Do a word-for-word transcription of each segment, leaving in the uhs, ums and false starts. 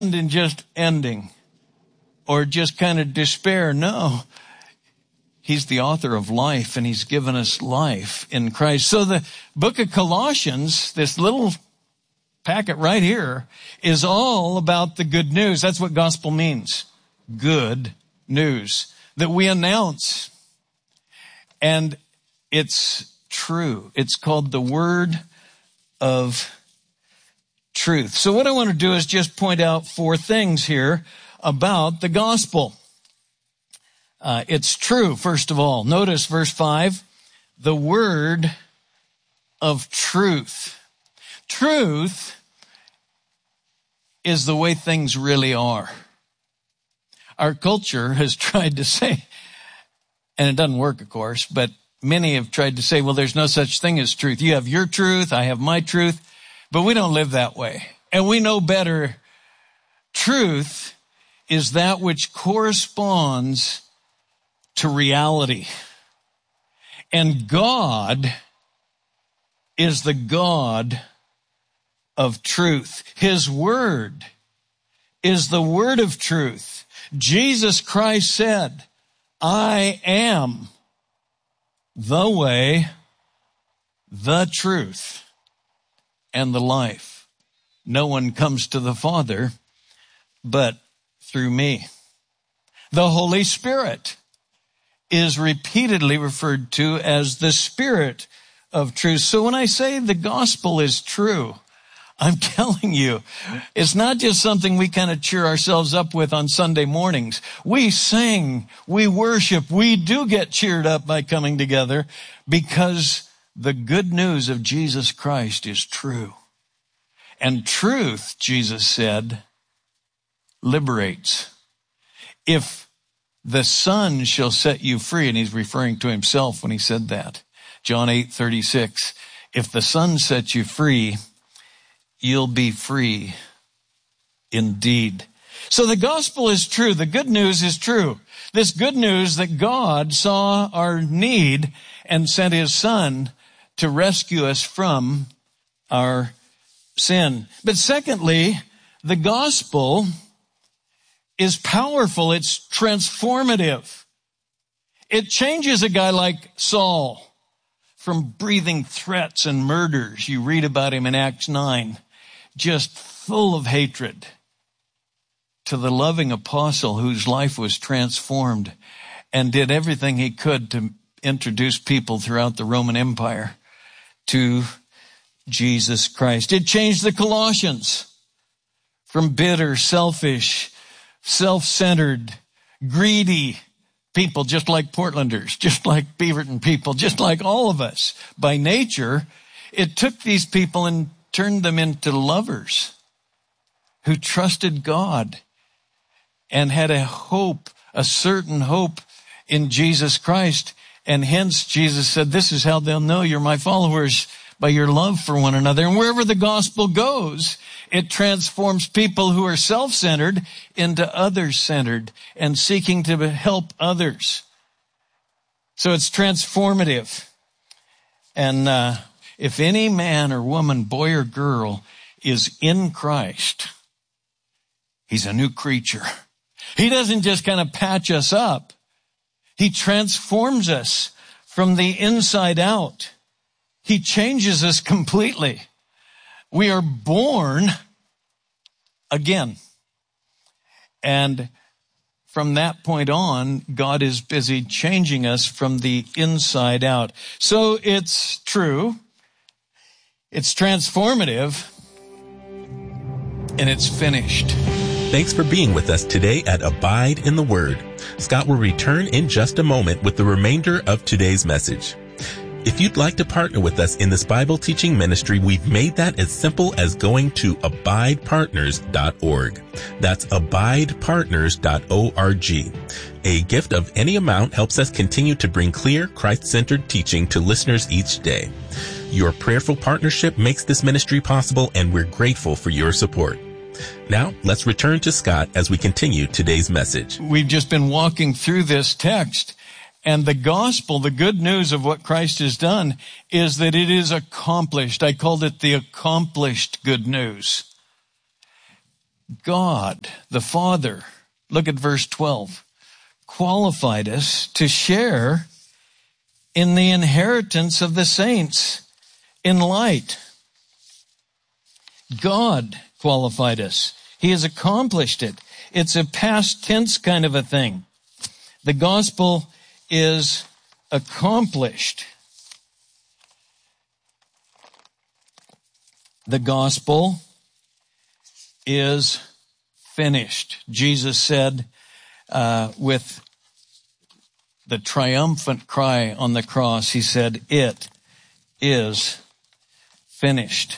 in just ending or just kind of despair. No, he's the author of life, and he's given us life in Christ. So the book of Colossians, this little packet right here, is all about the good news. That's what gospel means. Good news that we announce. And it's true. It's called the word of truth. So what I want to do is just point out four things here about the gospel. Uh, it's true, first of all. Notice verse five, the word of truth. Truth is the way things really are. Our culture has tried to say, and it doesn't work, of course, but many have tried to say, well, there's no such thing as truth. You have your truth, I have my truth, but we don't live that way. And we know better. Truth is that which corresponds to reality. And God is the God of truth. His word is the word of truth. Jesus Christ said, I am the way, the truth, and the life. No one comes to the Father but through me. The Holy Spirit is repeatedly referred to as the Spirit of truth. So when I say the gospel is true, I'm telling you, it's not just something we kind of cheer ourselves up with on Sunday mornings. We sing, we worship, we do get cheered up by coming together because the good news of Jesus Christ is true. And truth, Jesus said, liberates. If the Son shall set you free, and he's referring to himself when he said that, John eight thirty-six, if the Son sets you free, you'll be free indeed. So the gospel is true. The good news is true. This good news that God saw our need and sent his Son to rescue us from our sin. But secondly, the gospel is powerful. It's transformative. It changes a guy like Saul from breathing threats and murders. You read about him in Acts nine, just full of hatred, to the loving apostle whose life was transformed and did everything he could to introduce people throughout the Roman Empire to Jesus Christ. It changed the Colossians from bitter, selfish, self-centered, greedy people, just like Portlanders, just like Beaverton people, just like all of us by nature. It took these people and turned them into lovers who trusted God and had a hope, a certain hope in Jesus Christ. And hence Jesus said, this is how they'll know you're my followers, by your love for one another. And wherever the gospel goes, it transforms people who are self-centered into others-centered and seeking to help others. So it's transformative. And uh, if any man or woman, boy or girl, is in Christ, he's a new creature. He doesn't just kind of patch us up. He transforms us from the inside out. He changes us completely. We are born again. And from that point on, God is busy changing us from the inside out. So it's true, it's transformative, and it's finished. Thanks for being with us today at Abide in the Word. Scott will return in just a moment with the remainder of today's message. If you'd like to partner with us in this Bible teaching ministry, we've made that as simple as going to abide partners dot org. That's abide partners dot org. A gift of any amount helps us continue to bring clear, Christ-centered teaching to listeners each day. Your prayerful partnership makes this ministry possible, and we're grateful for your support. Now, let's return to Scott as we continue today's message. We've just been walking through this text. And the gospel, the good news of what Christ has done, is that it is accomplished. I called it the accomplished good news. God, the Father, look at verse twelve, qualified us to share in the inheritance of the saints in light. God qualified us. He has accomplished it. It's a past tense kind of a thing. The gospel is accomplished. The gospel is finished. Jesus said uh, with the triumphant cry on the cross, he said, "It is finished."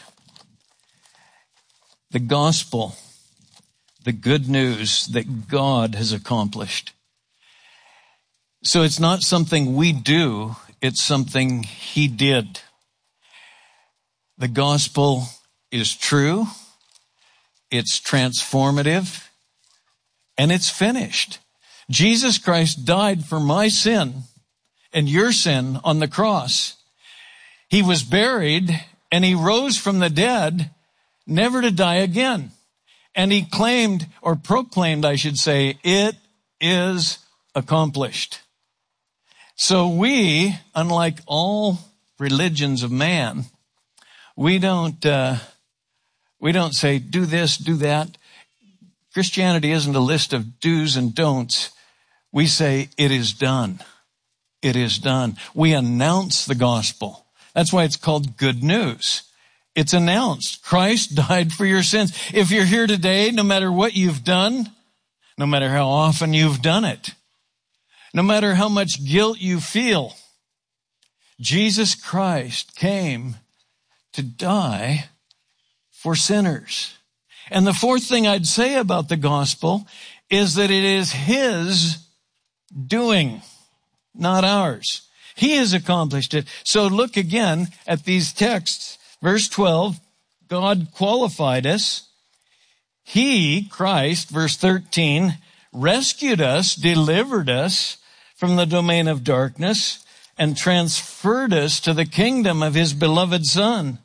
The gospel, the good news that God has accomplished. So it's not something we do, it's something he did. The gospel is true, it's transformative, and it's finished. Jesus Christ died for my sin and your sin on the cross. He was buried and he rose from the dead, never to die again. And he claimed, or proclaimed, I should say, it is accomplished. So we, unlike all religions of man, we don't, uh, we don't say, do this, do that. Christianity isn't a list of do's and don'ts. We say, it is done. It is done. We announce the gospel. That's why it's called good news. It's announced. Christ died for your sins. If you're here today, no matter what you've done, no matter how often you've done it, no matter how much guilt you feel, Jesus Christ came to die for sinners. And the fourth thing I'd say about the gospel is that it is his doing, not ours. He has accomplished it. So look again at these texts. Verse twelve, God qualified us. He, Christ, verse thirteen, rescued us, delivered us from the domain of darkness, and transferred us to the kingdom of his beloved Son.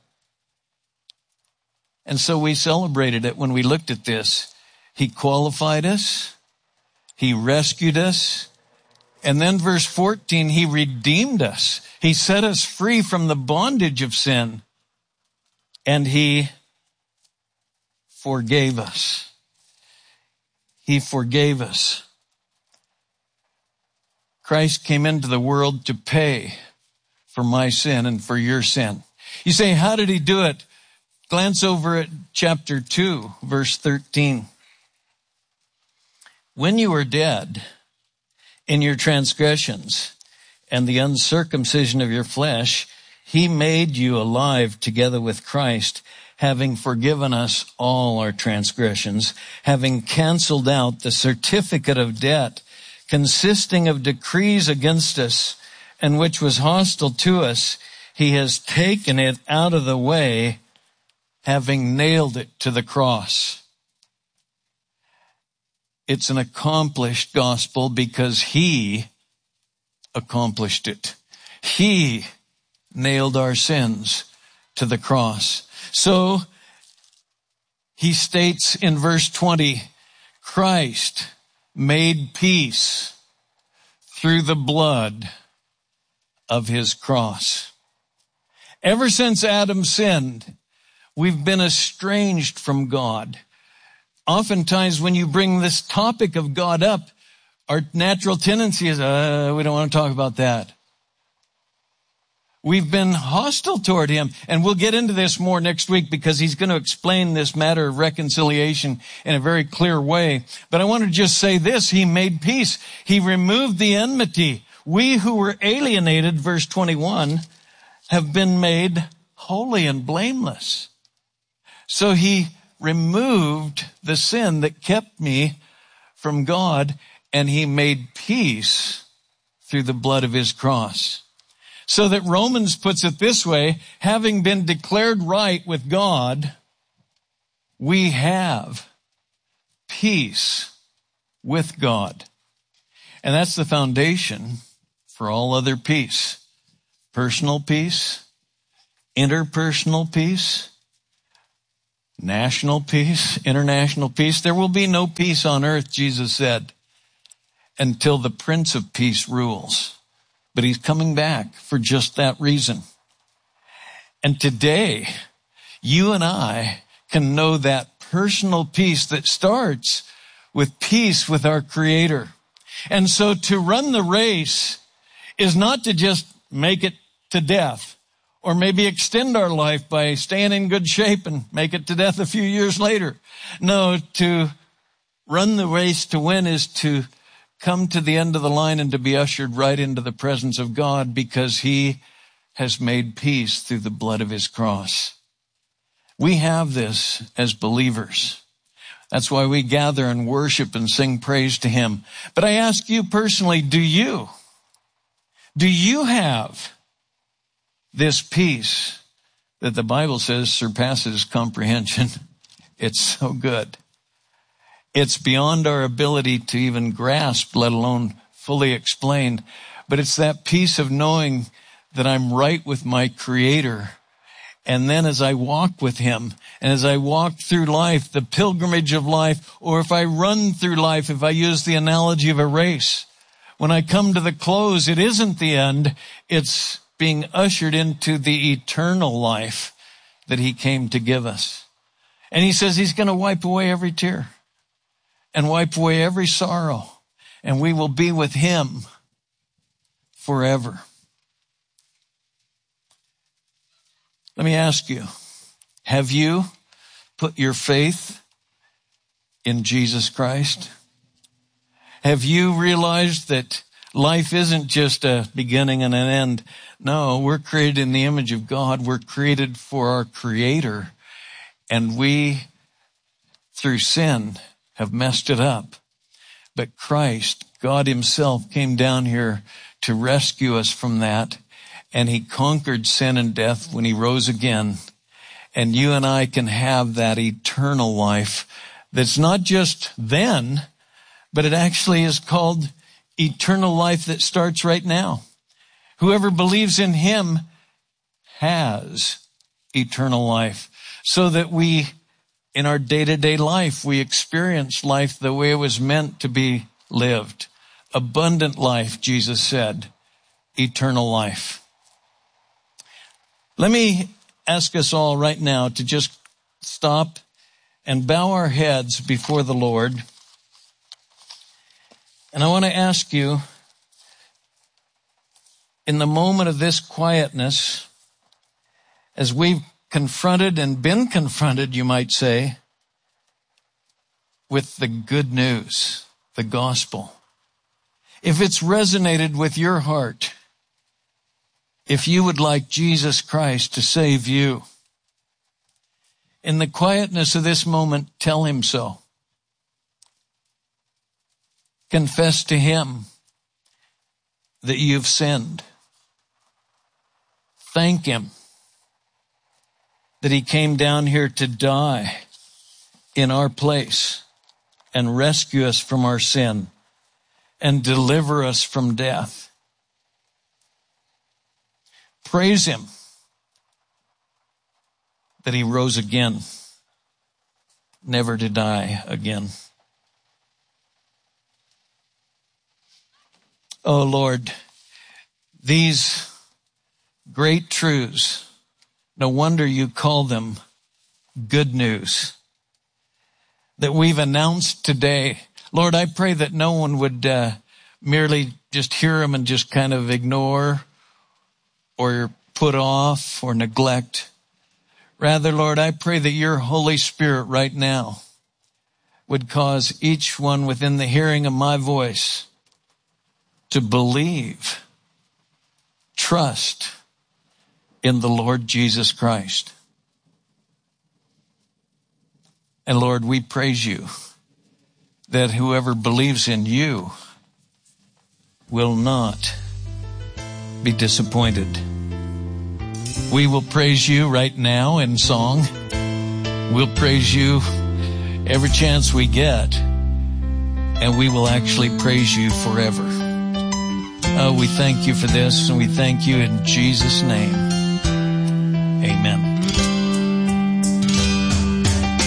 And so we celebrated it when we looked at this. He qualified us. He rescued us. And then verse fourteen, he redeemed us. He set us free from the bondage of sin. And he forgave us. He forgave us. Christ came into the world to pay for my sin and for your sin. You say, how did he do it? Glance over at chapter two, verse thirteen. When you were dead in your transgressions and the uncircumcision of your flesh, he made you alive together with Christ, having forgiven us all our transgressions, having canceled out the certificate of debt consisting of decrees against us, and which was hostile to us. He has taken it out of the way, having nailed it to the cross. It's an accomplished gospel because he accomplished it. He nailed our sins to the cross. So he states in verse twenty, Christ made peace through the blood of his cross. Ever since Adam sinned, we've been estranged from God. Oftentimes when you bring this topic of God up, our natural tendency is, uh, we don't want to talk about that. We've been hostile toward him, and we'll get into this more next week because he's going to explain this matter of reconciliation in a very clear way. But I want to just say this, he made peace. He removed the enmity. We who were alienated, verse twenty-one, have been made holy and blameless. So he removed the sin that kept me from God, and he made peace through the blood of his cross. So that Romans puts it this way, having been declared right with God, we have peace with God. And that's the foundation for all other peace. Personal peace, interpersonal peace, national peace, international peace. There will be no peace on earth, Jesus said, until the Prince of Peace rules. But he's coming back for just that reason. And today, you and I can know that personal peace that starts with peace with our Creator. And so to run the race is not to just make it to death, or maybe extend our life by staying in good shape and make it to death a few years later. No, to run the race to win is to come to the end of the line and to be ushered right into the presence of God, because he has made peace through the blood of his cross. We have this as believers. That's why we gather and worship and sing praise to him. But I ask you personally, do you? Do you have this peace that the Bible says surpasses comprehension? It's so good. It's beyond our ability to even grasp, let alone fully explain. But it's that peace of knowing that I'm right with my Creator. And then as I walk with him, and as I walk through life, the pilgrimage of life, or if I run through life, if I use the analogy of a race, when I come to the close, it isn't the end. It's being ushered into the eternal life that he came to give us. And he says he's going to wipe away every tear and wipe away every sorrow, and we will be with him forever. Let me ask you, have you put your faith in Jesus Christ? Have you realized that life isn't just a beginning and an end? No, we're created in the image of God. We're created for our Creator. And we, through sin, have messed it up. But Christ, God himself, came down here to rescue us from that. And he conquered sin and death when he rose again. And you and I can have that eternal life that's not just then, but it actually is called eternal life that starts right now. Whoever believes in him has eternal life, so that we, in our day-to-day life, we experience life the way it was meant to be lived. Abundant life, Jesus said, eternal life. Let me ask us all right now to just stop and bow our heads before the Lord. And I want to ask you, in the moment of this quietness, as we've confronted and been confronted, you might say, with the good news, the gospel, if it's resonated with your heart, if you would like Jesus Christ to save you, in the quietness of this moment, tell him so. Confess to him that you've sinned. Thank him that he came down here to die in our place and rescue us from our sin and deliver us from death. Praise him that he rose again, never to die again. Oh Lord, these great truths, no wonder you call them good news that we've announced today. Lord, I pray that no one would uh, merely just hear them and just kind of ignore or put off or neglect. Rather, Lord, I pray that your Holy Spirit right now would cause each one within the hearing of my voice to believe, trust in the Lord Jesus Christ. And Lord, we praise you that whoever believes in you will not be disappointed. We will praise you right now in song. We'll praise you every chance we get, and we will actually praise you forever. Oh, we thank you for this, and we thank you in Jesus' name. Amen.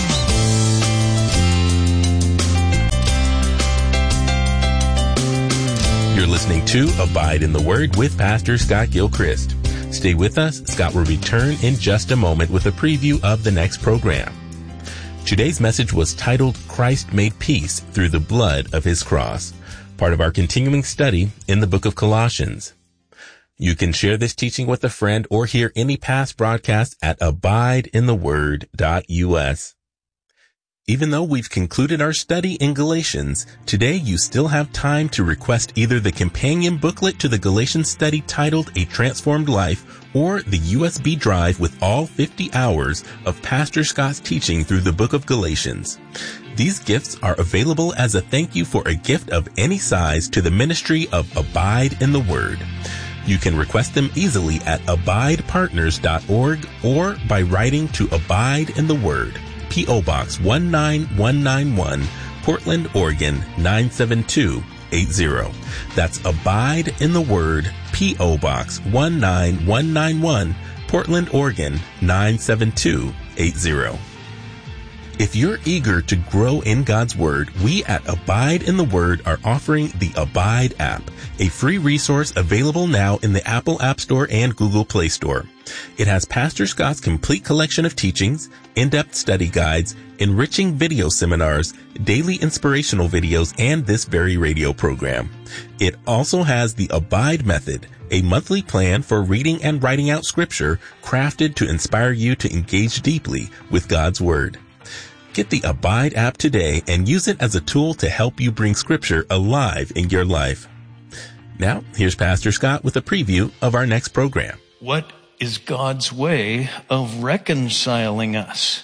listening to Abide in the Word with Pastor Scott Gilchrist. Stay with us. Scott will return in just a moment with a preview of the next program. Today's message was titled, Christ Made Peace Through the Blood of His Cross, part of our continuing study in the book of Colossians. You can share this teaching with a friend or hear any past broadcast at abide in the word dot U S. Even though we've concluded our study in Galatians, today you still have time to request either the companion booklet to the Galatians study titled A Transformed Life or the U S B drive with all fifty hours of Pastor Scott's teaching through the book of Galatians. These gifts are available as a thank you for a gift of any size to the ministry of Abide in the Word. You can request them easily at abide partners dot org or by writing to Abide in the Word, P O Box one nine one nine one, Portland, Oregon nine seven two eight zero. That's Abide in the Word, P O Box one nine one nine one, Portland, Oregon nine seven two eight zero. If you're eager to grow in God's Word, we at Abide in the Word are offering the Abide app, a free resource available now in the Apple App Store and Google Play Store. It has Pastor Scott's complete collection of teachings, in-depth study guides, enriching video seminars, daily inspirational videos, and this very radio program. It also has the Abide Method, a monthly plan for reading and writing out Scripture crafted to inspire you to engage deeply with God's Word. Get the Abide app today and use it as a tool to help you bring Scripture alive in your life. Now, here's Pastor Scott with a preview of our next program. What is God's way of reconciling us?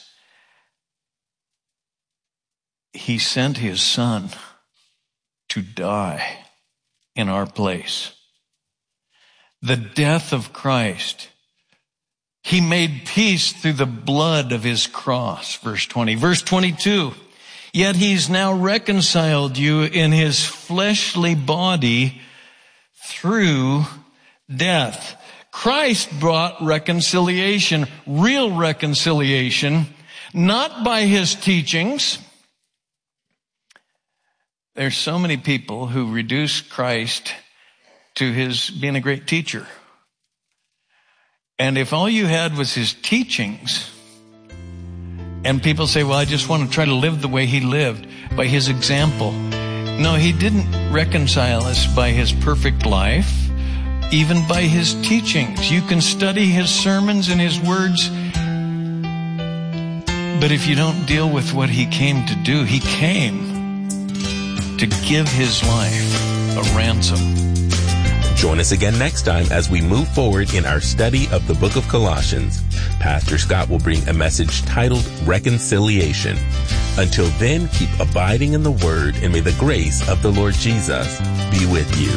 He sent His Son to die in our place. The death of Christ, He made peace through the blood of His cross, verse twenty. Verse twenty-two, yet He's now reconciled you in His fleshly body through death. Christ brought reconciliation, real reconciliation, not by His teachings. There's so many people who reduce Christ to His being a great teacher. And if all you had was His teachings, and people say, well, I just want to try to live the way He lived, by His example. No, He didn't reconcile us by His perfect life, even by His teachings. You can study His sermons and His words, but if you don't deal with what He came to do, He came to give His life a ransom. Join us again next time as we move forward in our study of the book of Colossians. Pastor Scott will bring a message titled Reconciliation. Until then, keep abiding in the Word, and may the grace of the Lord Jesus be with you.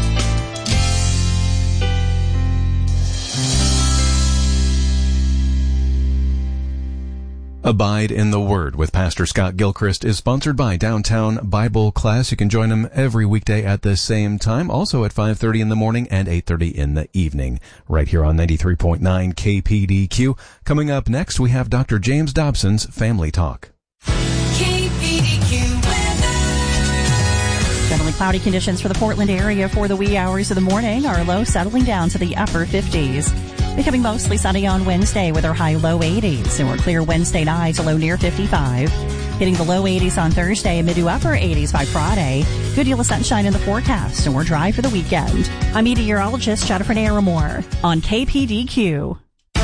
Abide in the Word with Pastor Scott Gilchrist is sponsored by Downtown Bible Class. You can join him every weekday at the same time, also at five thirty in the morning and eight thirty in the evening, right here on ninety-three point nine K P D Q. Coming up next, we have Doctor James Dobson's Family Talk. K P D Q weather. Generally cloudy conditions for the Portland area for the wee hours of the morning. Our low settling down to the upper fifties. Becoming mostly sunny on Wednesday with our high low eighties. And we're clear Wednesday night, a low near fifty-five. Hitting the low eighties on Thursday and mid to upper eighties by Friday. Good deal of sunshine in the forecast, and we're dry for the weekend. I'm meteorologist Jennifer Naramore on K P D Q.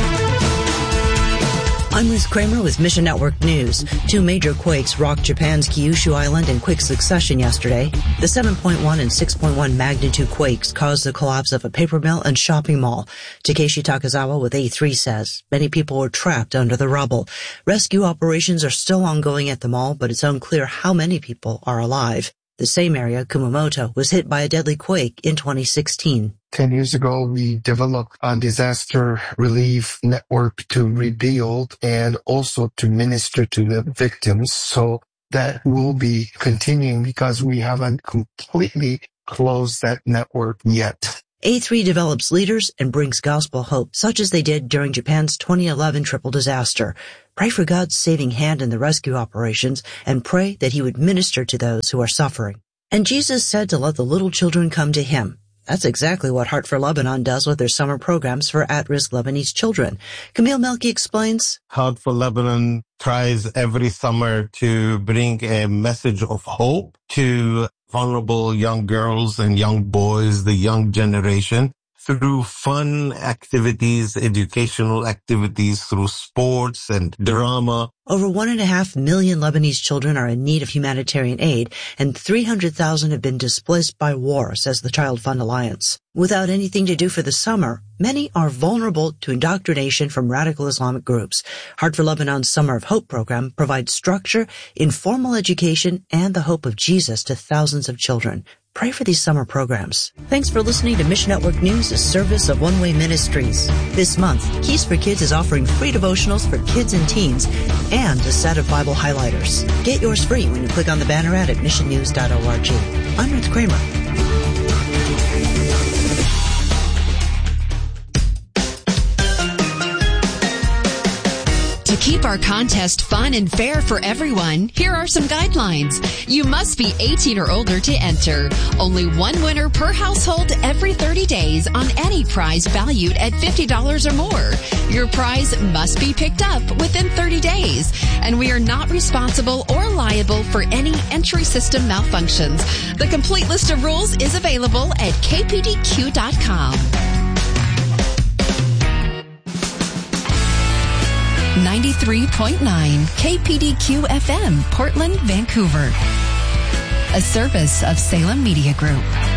I'm Ruth Kramer with Mission Network News. Two major quakes rocked Japan's Kyushu Island in quick succession yesterday. The seven point one and six point one magnitude quakes caused the collapse of a paper mill and shopping mall. Takeshi Takazawa with A three says many people were trapped under the rubble. Rescue operations are still ongoing at the mall, but it's unclear how many people are alive. The same area, Kumamoto, was hit by a deadly quake in twenty sixteen. Ten years ago, we developed a disaster relief network to rebuild and also to minister to the victims. So that will be continuing because we haven't completely closed that network yet. A three develops leaders and brings gospel hope, such as they did during Japan's twenty eleven triple disaster. Pray for God's saving hand in the rescue operations and pray that He would minister to those who are suffering. And Jesus said to let the little children come to Him. That's exactly what Heart for Lebanon does with their summer programs for at-risk Lebanese children. Camille Melky explains. Heart for Lebanon tries every summer to bring a message of hope to vulnerable young girls and young boys, the young generation, through fun activities, educational activities, through sports and drama. Over one and a half million Lebanese children are in need of humanitarian aid, and three hundred thousand have been displaced by war, says the Child Fund Alliance. Without anything to do for the summer, many are vulnerable to indoctrination from radical Islamic groups. Heart for Lebanon's Summer of Hope program provides structure, informal education, and the hope of Jesus to thousands of children. Pray for these summer programs. Thanks for listening to Mission Network News, a service of One Way Ministries. This month, Keys for Kids is offering free devotionals for kids and teens and a set of Bible highlighters. Get yours free when you click on the banner ad at mission news dot org. I'm Ruth Kramer. To keep our contest fun and fair for everyone, here are some guidelines. You must be eighteen or older to enter. Only one winner per household every thirty days on any prize valued at fifty dollars or more. Your prize must be picked up within thirty days, and we are not responsible or liable for any entry system malfunctions. The complete list of rules is available at k p d q dot com. ninety-three point nine K P D Q F M, Portland, Vancouver. A service of Salem Media Group.